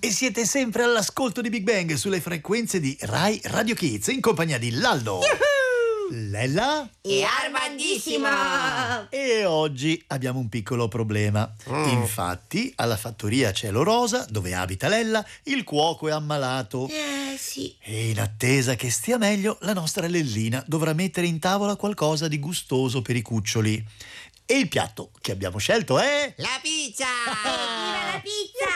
E siete sempre all'ascolto di Big Bang sulle frequenze di Rai Radio Kids in compagnia di Laldo, Lella e Armandissima. E oggi abbiamo un piccolo problema. Infatti alla fattoria Cielo Rosa, dove abita Lella, il cuoco è ammalato. Sì. E in attesa che stia meglio, la nostra Lellina dovrà mettere in tavola qualcosa di gustoso per i cuccioli. E il piatto che abbiamo scelto è... La pizza! Viva la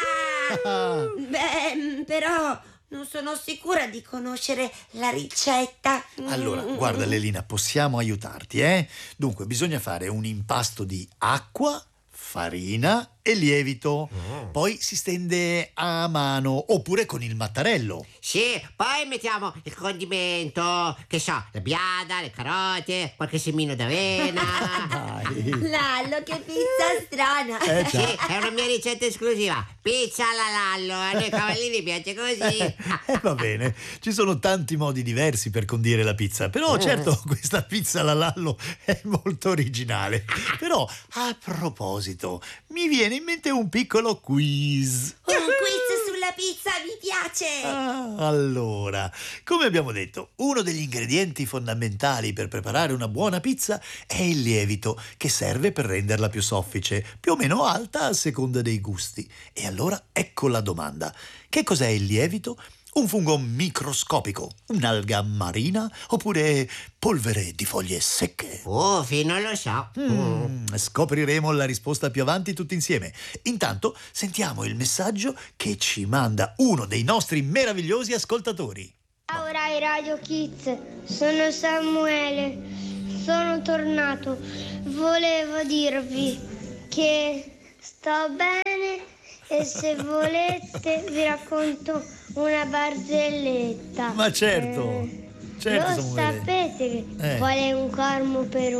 pizza! Beh, però non sono sicura di conoscere la ricetta. Allora, guarda Lellina, possiamo aiutarti, eh? Dunque, bisogna fare un impasto di acqua, farina e lievito. Poi si stende a mano oppure con il mattarello. Sì, poi mettiamo il condimento, che so, la biada, le carote, qualche semino d'avena. Dai. Lallo, che pizza strana! Sì, è una mia ricetta esclusiva. Pizza alla Lallo, a noi cavallini piace così. Va bene, ci sono tanti modi diversi per condire la pizza, però certo questa pizza alla Lallo è molto originale. Però a proposito, mi viene in mente un piccolo quiz. Un quiz sulla pizza mi piace! Allora, come abbiamo detto, uno degli ingredienti fondamentali per preparare una buona pizza è il lievito, che serve per renderla più soffice, più o meno alta a seconda dei gusti. E allora ecco la domanda: che cos'è il lievito? Un fungo microscopico, un'alga marina oppure polvere di foglie secche? Non lo so. Scopriremo la risposta più avanti tutti insieme. Intanto sentiamo il messaggio che ci manda uno dei nostri meravigliosi ascoltatori. Ciao Rai Radio Kids, sono Samuele, sono tornato. Volevo dirvi che sto bene e se volete vi racconto una barzelletta. Ma certo, certo Lo Samuele. sapete qual è un cormo per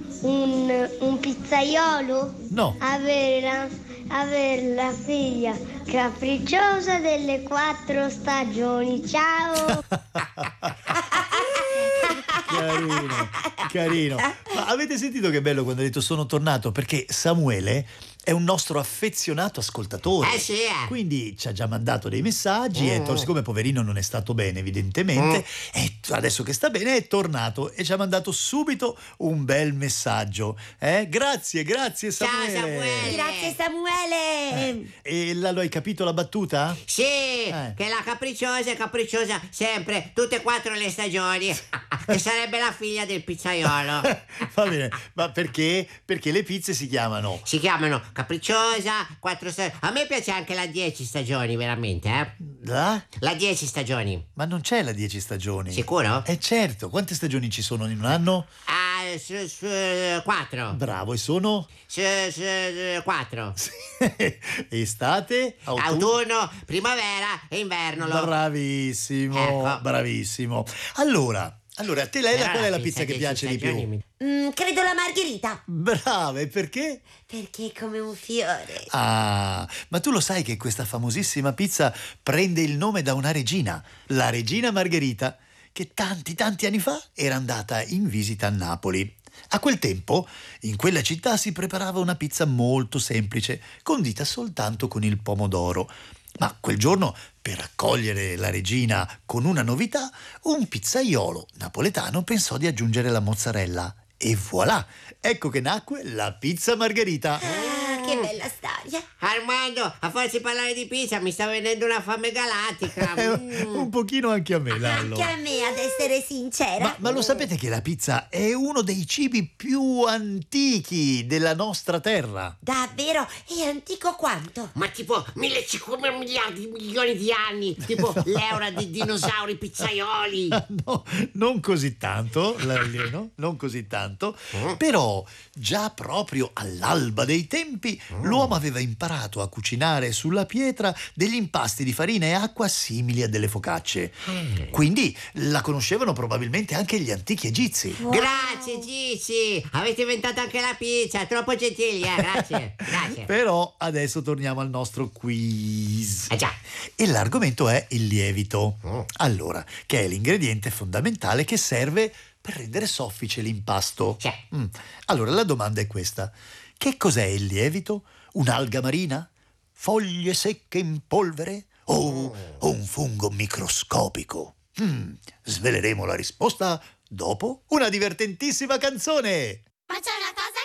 un pizzaiolo? No. Avere la figlia capricciosa delle 4 stagioni. Ciao! Carino. Ma avete sentito che bello quando ha detto sono tornato? Perché Samuele è un nostro affezionato ascoltatore. Sì. Quindi ci ha già mandato dei messaggi e siccome poverino non è stato bene evidentemente, e adesso che sta bene è tornato e ci ha mandato subito un bel messaggio. Grazie Samuele. Ciao Samuele. Grazie Samuele! E lo hai capito la battuta? Sì, che la capricciosa è capricciosa sempre, tutte e 4 le stagioni. Che sarebbe la figlia del pizzaiolo. Va bene, ma perché? Perché le pizze si chiamano... Si chiamano capricciosa, 4 stagioni. A me piace anche la 10 stagioni, veramente, La? La 10 stagioni. Ma non c'è la 10 stagioni. Sicuro? Certo, quante stagioni ci sono in un anno? 4. Bravo, e sono? 4. Estate, Autunno, primavera e inverno. Bravissimo, Ecco. bravissimo. Allora, a te Lella, qual è la pizza che piace di più? Credo la margherita, Brava, e perché? perché è come un fiore. Ah, ma tu lo sai che questa famosissima pizza prende il nome da una regina, la regina Margherita, che tanti anni fa era andata in visita a Napoli. A quel tempo, in quella città si preparava una pizza molto semplice, condita soltanto con il pomodoro. Ma quel giorno, per accogliere la regina con una novità, un pizzaiolo napoletano pensò di aggiungere la mozzarella. E voilà! Ecco che nacque la pizza Margherita. Che bella storia! Armando, a farsi parlare di pizza mi sta venendo una fame galattica. Un pochino anche a me, Lallo. Anche a me, ad essere sincera. Ma lo sapete che la pizza è uno dei cibi più antichi della nostra terra? Davvero? È antico quanto? Ma tipo 1500 miliardi, milioni di anni. Tipo l'era dei dinosauri pizzaioli. No, non così tanto, l'alieno, non così tanto. Però già proprio all'alba dei tempi l'uomo aveva imparato a cucinare sulla pietra degli impasti di farina e acqua simili a delle focacce. Quindi la conoscevano probabilmente anche gli antichi egizi. Wow. Grazie Gigi, avete inventato anche la pizza, troppo gentili, grazie. Però adesso torniamo al nostro quiz. Già. E l'argomento è il lievito. Allora, che è l'ingrediente fondamentale che serve per rendere soffice l'impasto. Sì. Allora, la domanda è questa. Che cos'è il lievito? Un'alga marina? Foglie secche in polvere? o un fungo microscopico? Sveleremo la risposta dopo una divertentissima canzone.